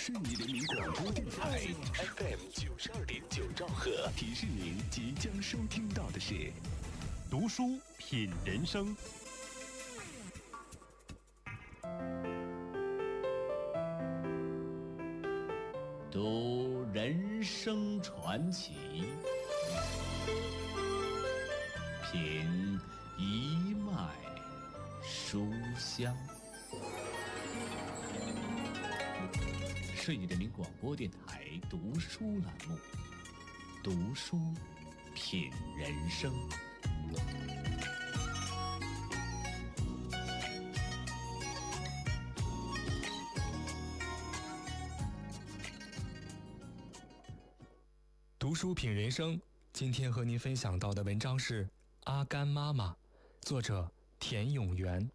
顺义人民广播电台 FM92.9兆赫，提示您即将收听到的是读书品人生。 读人生传奇，品一脉书香。顺义人民广播电台读书栏目，读书品人生。 读书品人生，今天和您分享到的文章是《阿甘妈妈》，作者田永元。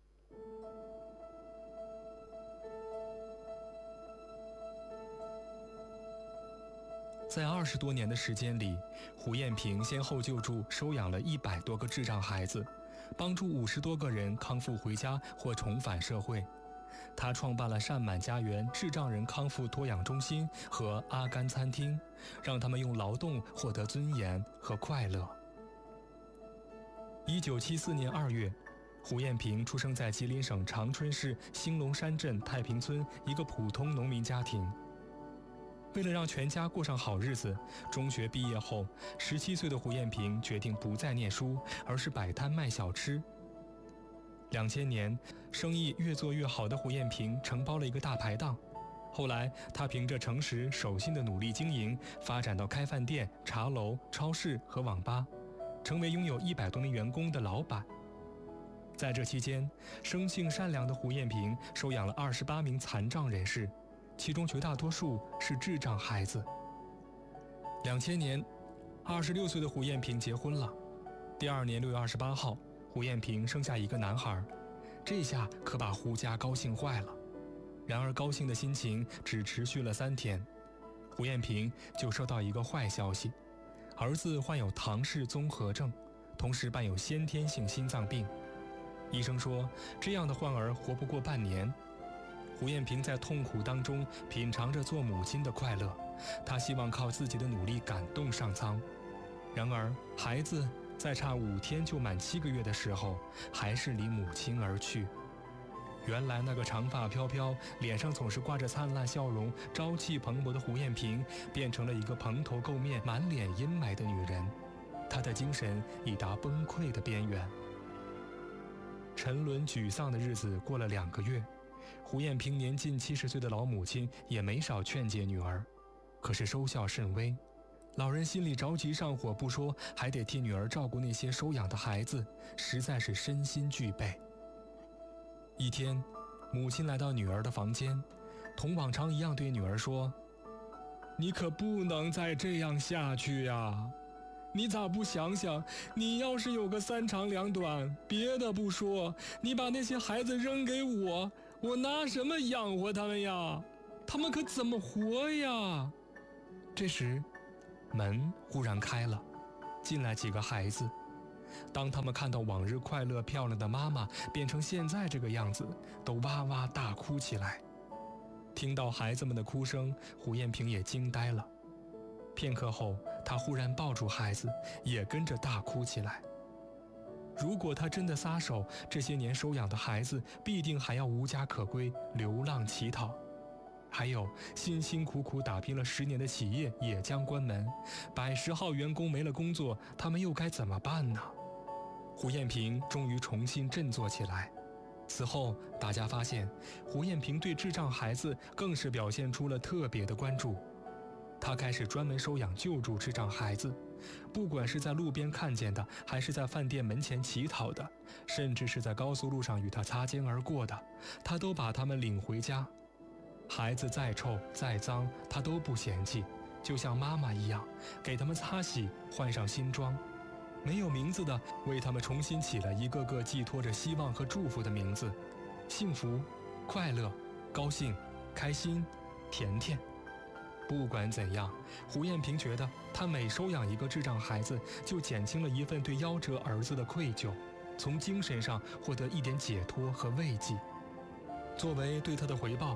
在20多年的时间里，胡艳萍先后救助收养了100多个智障孩子，帮助50多个人康复回家或重返社会。他创办了善满家园智障人康复托养中心和阿甘餐厅，让他们用劳动获得尊严和快乐。1974年2月，胡艳萍出生在吉林省长春市兴隆山镇太平村一个普通农民家庭。为了让全家过上好日子，中学毕业后，17岁的胡艳萍决定不再念书，而是摆摊卖小吃。2000年，生意越做越好的胡艳萍承包了一个大排档。后来，她凭着诚实守信的努力经营，发展到开饭店、茶楼、超市和网吧，成为拥有100多名员工的老板。在这期间，生性善良的胡艳萍收养了28名残障人士，其中绝大多数是智障孩子。2000年，26岁的胡艳萍结婚了。第2年6月28号，胡艳萍生下一个男孩，这下可把胡家高兴坏了。然而高兴的心情只持续了3天，胡艳萍就收到一个坏消息，儿子患有唐氏综合症，同时伴有先天性心脏病。医生说，这样的患儿活不过半年。胡艳萍在痛苦当中品尝着做母亲的快乐，她希望靠自己的努力感动上苍。然而孩子在差5天就满7个月的时候，还是离母亲而去。原来那个长发飘飘，脸上总是挂着灿烂笑容、朝气蓬勃的胡艳萍，变成了一个蓬头垢面、满脸阴霾的女人。她的精神已达崩溃的边缘。沉沦沮丧的日子过了2个月，胡艳萍年近70岁的老母亲也没少劝解女儿，可是收效甚微。老人心里着急上火不说，还得替女儿照顾那些收养的孩子，实在是身心俱备。一天，母亲来到女儿的房间，同往常一样对女儿说：“你可不能再这样下去呀！你咋不想想，你要是有个3长2短，别的不说，你把那些孩子扔给我，我拿什么养活他们呀？他们可怎么活呀？”这时门忽然开了，进来几个孩子。当他们看到往日快乐漂亮的妈妈变成现在这个样子，都哇哇大哭起来。听到孩子们的哭声，胡艳萍也惊呆了。片刻后，她忽然抱住孩子，也跟着大哭起来。如果她真的撒手，这些年收养的孩子必定还要无家可归，流浪乞讨。还有辛辛苦苦打拼了10年的企业也将关门，110号员工没了工作，他们又该怎么办呢？胡艳萍终于重新振作起来。此后，大家发现胡艳萍对智障孩子更是表现出了特别的关注。她开始专门收养救助智障孩子，不管是在路边看见的，还是在饭店门前乞讨的，甚至是在高速路上与她擦肩而过的，她都把他们领回家。孩子再臭再脏，她都不嫌弃，就像妈妈一样，给他们擦洗，换上新装。没有名字的，为他们重新起了一个个寄托着希望和祝福的名字：幸福、快乐、高兴、开心、甜甜。不管怎样，胡艳萍觉得她每收养一个智障孩子，就减轻了一份对夭折儿子的愧疚，从精神上获得一点解脱和慰藉。作为对她的回报，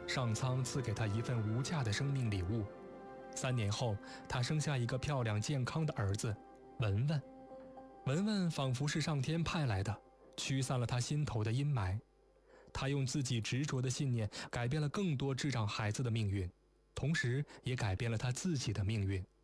上苍赐给他一份无价的生命礼物。3年后，他生下一个漂亮健康的儿子文文。文文仿佛是上天派来的，驱散了他心头的阴霾。他用自己执着的信念改变了更多智障孩子的命运，同时也改变了他自己的命运。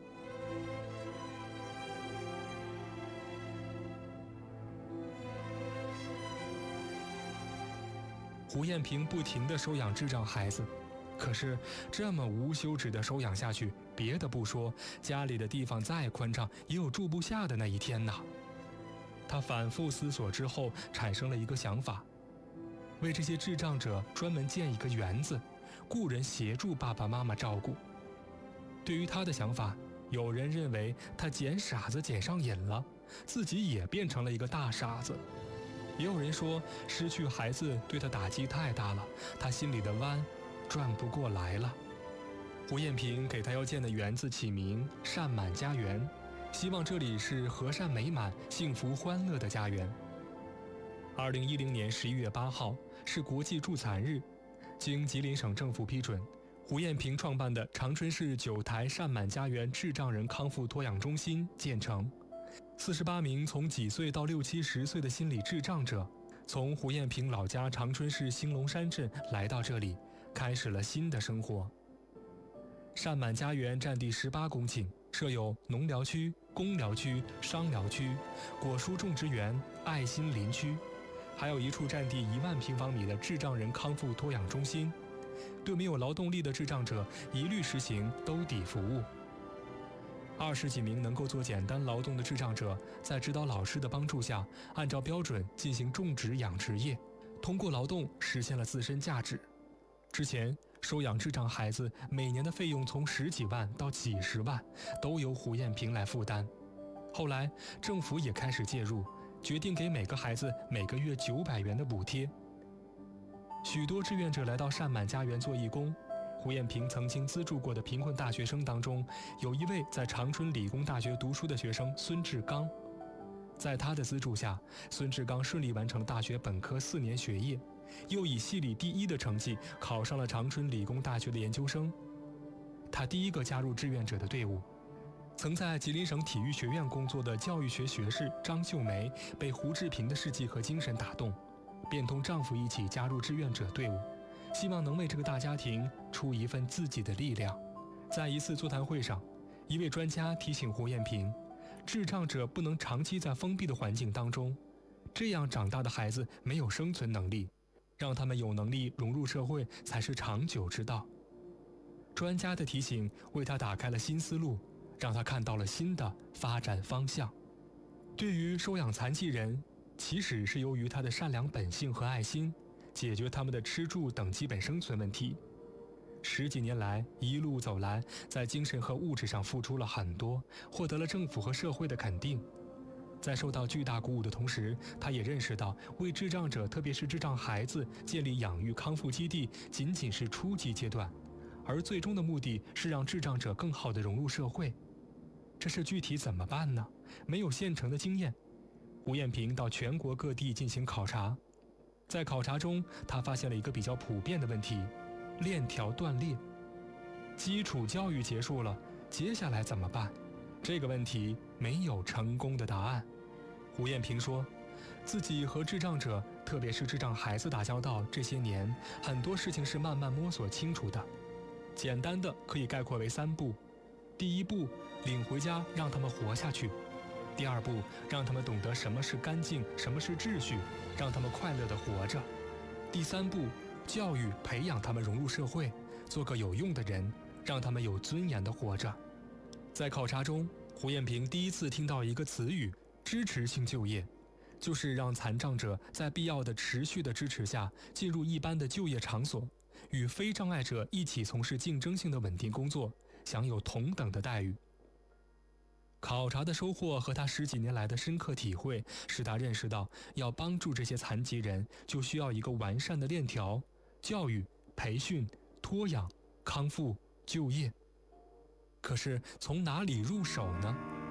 胡艳萍不停地收养智障孩子，可是这么无休止地收养下去，别的不说，家里的地方再宽敞也有住不下的那一天呐。他反复思索之后，产生了一个想法，为这些智障者专门建一个园子，雇人协助爸爸妈妈照顾。对于他的想法，有人认为他捡傻子捡上瘾了，自己也变成了一个大傻子。也有人说，失去孩子对他打击太大了，他心里的弯转不过来了。胡艳萍给他要建的园子起名善满家园，希望这里是和善美满、幸福欢乐的家园。2010年11月8号是国际助残日，经吉林省政府批准，胡艳萍创办的长春市9台善满家园智障人康复托养中心建成。48名从几岁到60、70岁的心理智障者，从胡艳萍老家长春市兴隆山镇来到这里，开始了新的生活。善满家园占地18公顷，设有农疗区、工疗区、商疗区、果蔬种植园、爱心林区，还有一处占地1万平方米的智障人康复托养中心，对没有劳动力的智障者一律实行兜底服务。20几名能够做简单劳动的智障者，在指导老师的帮助下，按照标准进行种植养殖业，通过劳动实现了自身价值。之前收养智障孩子每年的费用从10几万到几十万，都由胡艳萍来负担。后来政府也开始介入，决定给每个孩子每个月900元的补贴。许多志愿者来到善满家园做义工。胡艳萍曾经资助过的贫困大学生当中，有一位在长春理工大学读书的学生孙志刚。在他的资助下，孙志刚顺利完成了大学本科4年学业，又以系里第1的成绩考上了长春理工大学的研究生。他第一个加入志愿者的队伍。曾在吉林省体育学院工作的教育学学士张秀梅被胡志平的事迹和精神打动，便同丈夫一起加入志愿者队伍，希望能为这个大家庭出一份自己的力量。在一次座谈会上，一位专家提醒胡艳萍，智障者不能长期在封闭的环境当中，这样长大的孩子没有生存能力，让他们有能力融入社会才是长久之道。专家的提醒为他打开了新思路，让他看到了新的发展方向。对于收养残疾人，起始是由于他的善良本性和爱心，解决他们的吃住等基本生存问题。10几年来，一路走来，在精神和物质上付出了很多，获得了政府和社会的肯定。在受到巨大鼓舞的同时，他也认识到，为智障者，特别是智障孩子建立养育康复基地，仅仅是初级阶段，而最终的目的是让智障者更好地融入社会。这是具体怎么办呢？没有现成的经验。胡艳萍到全国各地进行考察，在考察中，他发现了一个比较普遍的问题：链条断裂。基础教育结束了，接下来怎么办？这个问题没有成功的答案。胡艳萍说，自己和智障者，特别是智障孩子打交道这些年，很多事情是慢慢摸索清楚的。简单的可以概括为3步：第一步，领回家让他们活下去；第二步，让他们懂得什么是干净，什么是秩序，让他们快乐地活着；第3步，教育培养他们融入社会，做个有用的人，让他们有尊严地活着。在考察中，胡艳萍第一次听到一个词语：支持性就业，就是让残障者在必要的持续的支持下，进入一般的就业场所，与非障碍者一起从事竞争性的稳定工作，享有同等的待遇。考察的收获和他10几年来的深刻体会，使他认识到，要帮助这些残疾人，就需要一个完善的链条：教育、培训、托养、康复、就业。可是从哪里入手呢？